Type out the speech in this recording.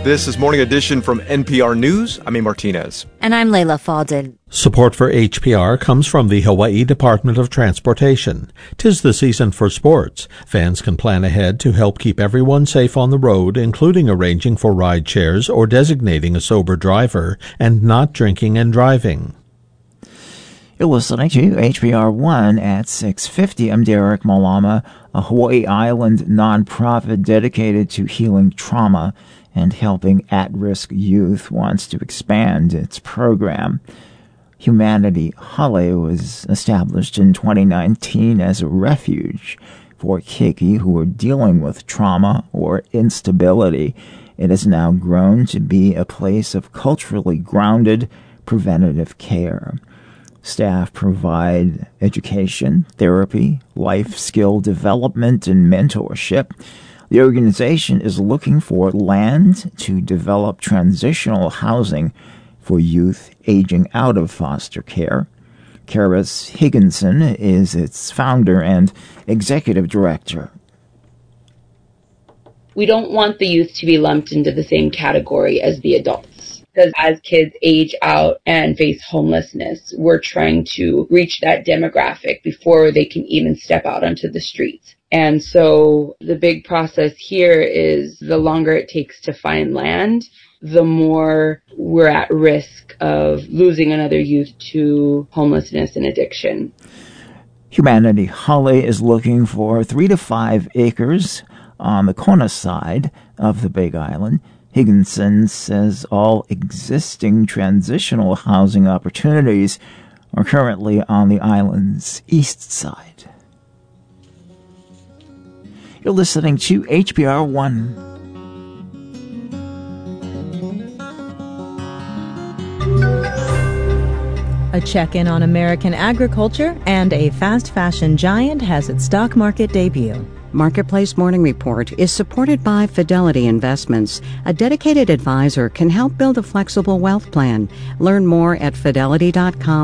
This is Morning Edition from NPR News. I'm A. Martinez. And I'm Layla Fadel. Support for HPR comes from the Hawaii Department of Transportation. 'Tis the season for sports. Fans can plan ahead to help keep everyone safe on the road, including arranging for ride shares or designating a sober driver and not drinking and driving. You're listening to HPR 1 at 6:50. I'm Derek Malama. A Hawaii Island nonprofit dedicated to healing trauma and helping at-risk youth wants to expand its program. Humanity Hale was established in 2019 as a refuge for keiki who are dealing with trauma or instability. It has now grown to be a place of culturally grounded preventative care. Staff provide education, therapy, life skill development, and mentorship. The organization is looking for land to develop transitional housing for youth aging out of foster care. Karis Higginson is its founder and executive director. We don't want the youth to be lumped into the same category as the adults. Because as kids age out and face homelessness, we're trying to reach that demographic before they can even step out onto the streets. And so the big process here is the longer it takes to find land, the more we're at risk of losing another youth to homelessness and addiction. Humanity Hale is looking for 3 to 5 acres on the Kona side of the Big Island. Higginson says all existing transitional housing opportunities are currently on the island's east side. You're listening to HPR 1. A check-in on American agriculture, and a fast fashion giant has its stock market debut. Marketplace Morning Report is supported by Fidelity Investments. A dedicated advisor can help build a flexible wealth plan. Learn more at fidelity.com.